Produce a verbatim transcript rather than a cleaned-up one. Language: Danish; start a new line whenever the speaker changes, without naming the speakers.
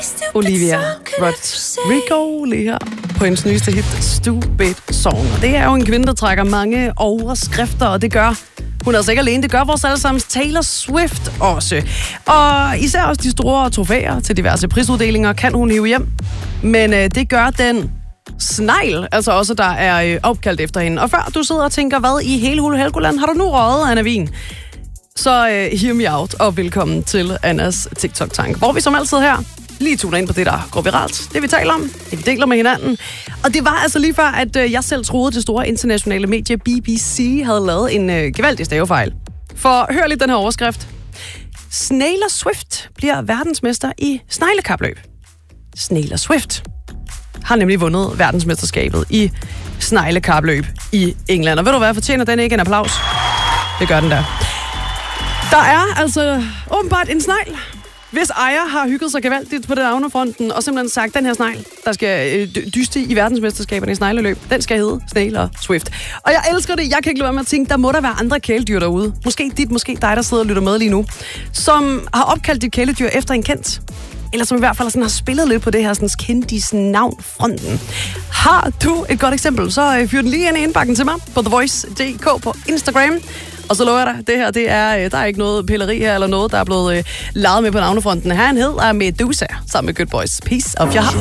Olivia Rodrigo lige her på hendes nyeste hit, Stupid Song. Og det er jo en kvinde, der trækker mange overskrifter, og det gør hun er altså ikke alene. Det gør vores allesammens Taylor Swift også. Og især også de store trofæer til diverse prisuddelinger kan hun hive hjem. Men øh, det gør den snegl, altså også der er øh, opkaldt efter hende. Og før du sidder og tænker, hvad i hele Hule Helgoland har du nu røget, Anna Wien? Så øh, hear me out, og velkommen til Annas TikTok-tank, hvor vi som altid her lige tuner ind på det, der går viralt. Det vi taler om, det vi deler med hinanden. Og det var altså lige før, at øh, jeg selv troede, det store internationale medie B B C havde lavet en øh, gevaldig stavefejl. For hør lige den her overskrift. Taylor Swift bliver verdensmester i sneglekapløb. Taylor Swift har nemlig vundet verdensmesterskabet i sneglekapløb i England. Og ved du hvad, fortjener den ikke en applaus? Det gør den der. Der er altså åbenbart en snegl, hvis ejer har hygget sig gevaldigt på den navnefronten, og simpelthen sagt, den her snegl, der skal øh, dyste i verdensmesterskaberne i snegleløb, den skal hedde Taylor Swift. Og jeg elsker det. Jeg kan ikke lade være med at tænke, der må der være andre kæledyr derude. Måske dit, måske dig, der sidder og lytter med lige nu, som har opkaldt dit kæledyr efter en kendt. Eller som i hvert fald sådan har spillet lidt på det her sådan kendis navnfronten. Har du et godt eksempel, så øh, fyr den lige ind i indbakken til mig på The Voice punktum d k på Instagram. Og så lover jeg dig, det her, det er, der er ikke noget pilleri her, eller noget, der er blevet øh, lavet med på navnefronten. Han hedder Medusa, sammen med Good Boys. Peace of your heart.